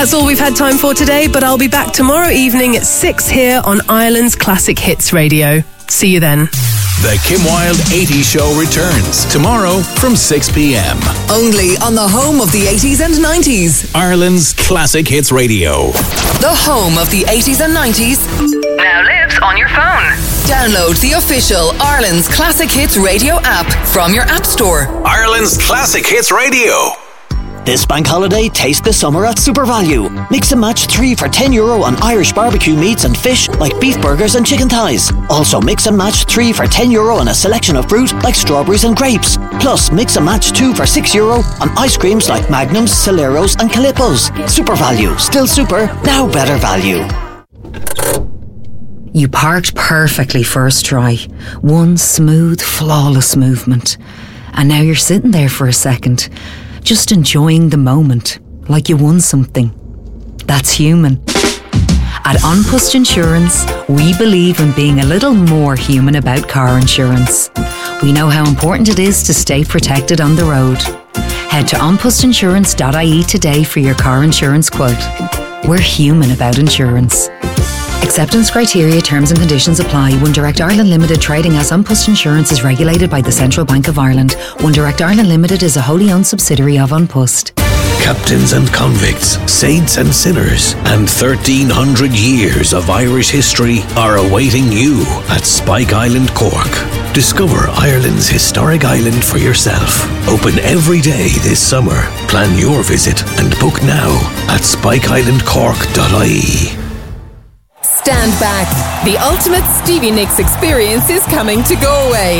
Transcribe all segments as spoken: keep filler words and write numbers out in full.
That's all we've had time for today, but I'll be back tomorrow evening at six here on Ireland's Classic Hits Radio. See you then. The Kim Wilde eighties Show returns tomorrow from six p.m. Only on the home of the eighties and nineties. Ireland's Classic Hits Radio. The home of the eighties and nineties now lives on your phone. Download the official Ireland's Classic Hits Radio app from your app store. Ireland's Classic Hits Radio. This bank holiday, taste the summer at SuperValu. Mix and match three for ten euro on Irish barbecue meats and fish like beef burgers and chicken thighs. Also mix and match three for ten euro on a selection of fruit like strawberries and grapes. Plus mix and match two for six euro on ice creams like Magnums, Soleros and Calippos. SuperValu, still super, now better value. You parked perfectly first try. One smooth, flawless movement. And now you're sitting there for a second, just enjoying the moment, like you won something. That's human. At An Post Insurance, we believe in being a little more human about car insurance. We know how important it is to stay protected on the road. Head to an post insurance dot I E today for your car insurance quote. We're human about insurance. Acceptance criteria, terms and conditions apply. One Direct Ireland Limited trading as An Post Insurance is regulated by the Central Bank of Ireland. One Direct Ireland Limited is a wholly owned subsidiary of An Post. Captains and convicts, saints and sinners, and thirteen hundred years of Irish history are awaiting you at Spike Island, Cork. Discover Ireland's historic island for yourself. Open every day this summer. Plan your visit and book now at spike island cork dot I E. Stand back. The ultimate Stevie Nicks experience is coming to Galway.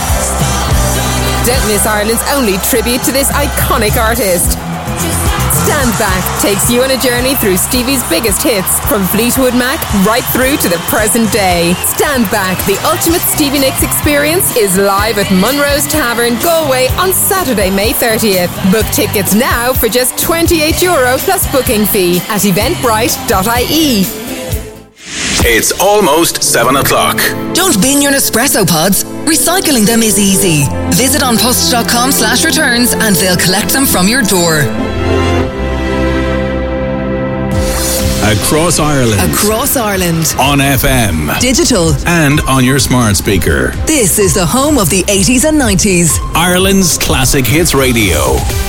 Don't miss Ireland's only tribute to this iconic artist. Stand Back takes you on a journey through Stevie's biggest hits, from Fleetwood Mac right through to the present day. Stand Back, the ultimate Stevie Nicks experience, is live at Munro's Tavern, Galway on Saturday, May thirtieth. Book tickets now for just twenty-eight euro plus booking fee at eventbrite dot I E. It's almost seven o'clock. Don't bin your Nespresso pods. Recycling them is easy. Visit onpost.com slash returns and they'll collect them from your door. Across Ireland. Across Ireland. On F M. Digital. And on your smart speaker. This is the home of the eighties and nineties. Ireland's Classic Hits Radio.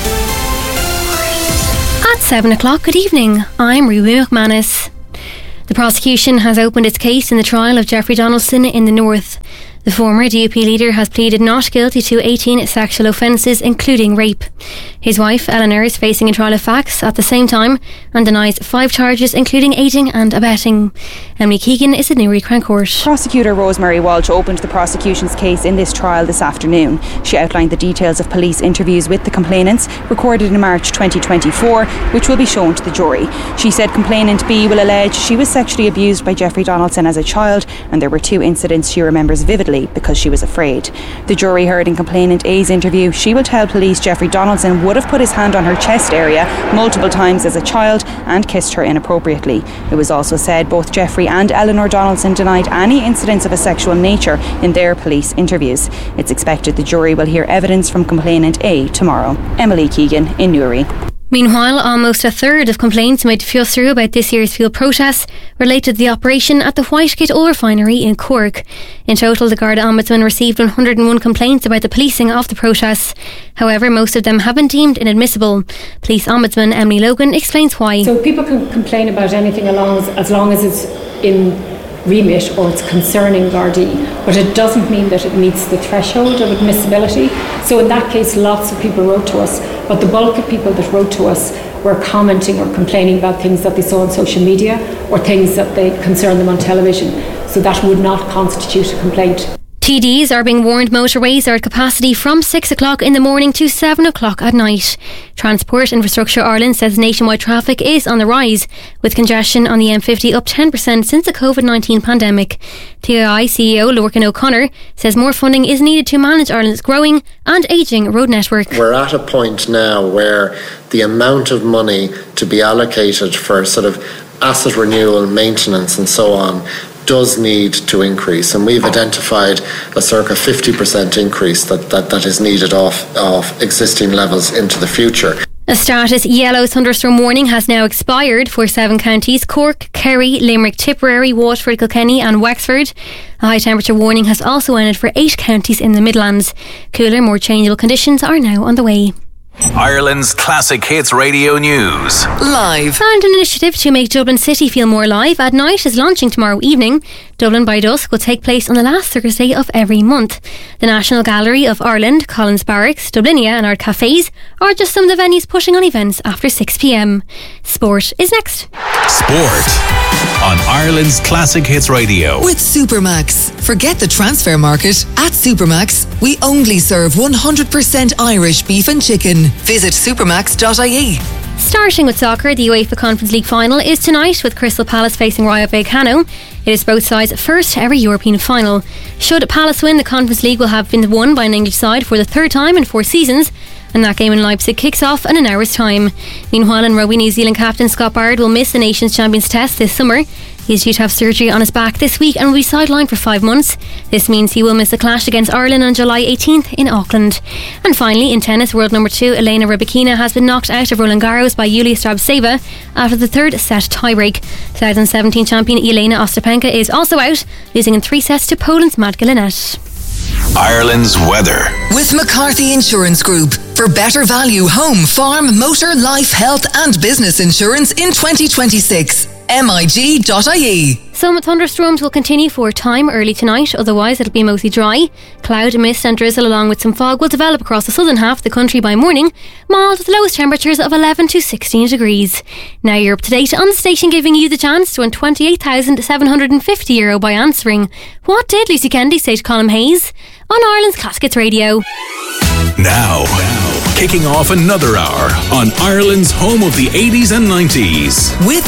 At seven o'clock, good evening. I'm Ruby McManus. The prosecution has opened its case in the trial of Jeffrey Donaldson in the North. The former D U P leader has pleaded not guilty to eighteen sexual offences, including rape. His wife, Eleanor, is facing a trial of facts at the same time and denies five charges, including aiding and abetting. Emily Keegan is at Newry Crown Court. Prosecutor Rosemary Walsh opened the prosecution's case in this trial this afternoon. She outlined the details of police interviews with the complainants, recorded in March twenty twenty-four, which will be shown to the jury. She said complainant B will allege she was sexually abused by Jeffrey Donaldson as a child, and there were two incidents she remembers vividly because she was afraid. The jury heard in complainant A's interview she will tell police Jeffrey Donaldson would have put his hand on her chest area multiple times as a child and kissed her inappropriately. It was also said both Jeffrey and Eleanor Donaldson denied any incidents of a sexual nature in their police interviews. It's expected the jury will hear evidence from complainant A tomorrow. Emily Keegan in Newry. Meanwhile, almost a third of complaints made to Feel Through about this year's fuel protests related to the operation at the Whitegate Oil Refinery in Cork. In total, the Garda Ombudsman received one hundred and one complaints about the policing of the protests. However, most of them have been deemed inadmissible. Police Ombudsman Emily Logan explains why. So people can complain about anything along as, as long as it's in remit or it's concerning Gardaí, but it doesn't mean that it meets the threshold of admissibility. So in that case, lots of people wrote to us, but the bulk of people that wrote to us were commenting or complaining about things that they saw on social media or things that they concerned them on television. So that would not constitute a complaint. T Ds are being warned motorways are at capacity from six o'clock in the morning to seven o'clock at night. Transport Infrastructure Ireland says nationwide traffic is on the rise, with congestion on the M fifty up ten percent since the covid nineteen pandemic. T I I C E O Lorcan O'Connor says more funding is needed to manage Ireland's growing and ageing road network. We're at a point now where the amount of money to be allocated for sort of asset renewal, maintenance and so on does need to increase, and we've identified a circa fifty percent increase that, that, that is needed off, off existing levels into the future. A status yellow thunderstorm warning has now expired for seven counties: Cork, Kerry, Limerick, Tipperary, Waterford, Kilkenny and Wexford. A high temperature warning has also ended for eight counties in the Midlands. Cooler, more changeable conditions are now on the way. Ireland's Classic Hits Radio News. Live. And an initiative to make Dublin City feel more alive at night is launching tomorrow evening. Dublin by Dusk will take place on the last Thursday of every month. The National Gallery of Ireland, Collins Barracks, Dublinia and Art Cafes are just some of the venues pushing on events after six p.m. Sport is next. Sport on Ireland's Classic Hits Radio. With Supermax. Forget the transfer market. At Supermax, we only serve one hundred percent Irish beef and chicken. Visit supermax dot I E. Starting with soccer, the UEFA Conference League final is tonight with Crystal Palace facing Rayo Vallecano. It is both sides' first ever European final. Should Palace win, the Conference League will have been won by an English side for the third time in four seasons, and that game in Leipzig kicks off in an hour's time. Meanwhile, in rugby, New Zealand captain Scott Barrett will miss the Nations Champions Test this summer. He's due to have surgery on his back this week and will be sidelined for five months. This means he will miss the clash against Ireland on July eighteenth in Auckland. And finally, in tennis, world number two Elena Rybakina has been knocked out of Roland Garros by Yulia Strabtseva after the third set tiebreak. twenty seventeen champion Elena Ostapenko is also out, losing in three sets to Poland's Madka Linette. Ireland's weather. With McCarthy Insurance Group. For better value home, farm, motor, life, health and business insurance in twenty twenty-six. M I G dot I E. Some thunderstorms will continue for a time early tonight, otherwise it'll be mostly dry. Cloud, mist and drizzle along with some fog will develop across the southern half of the country by morning, mild with lowest temperatures of eleven to sixteen degrees. Now you're up to date on the station, giving you the chance to win twenty-eight thousand seven hundred fifty euro by answering what did Lucy Kennedy say to Colm Hayes on Ireland's Classic Hits Radio. Now, now, kicking off another hour on Ireland's home of the eighties and nineties. With